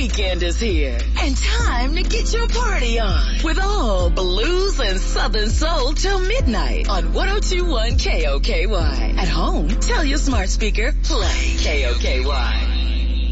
weekend is here and time to get your party on with all blues and southern soul till midnight on 102.1 KOKY. At home, tell your smart speaker, play KOKY.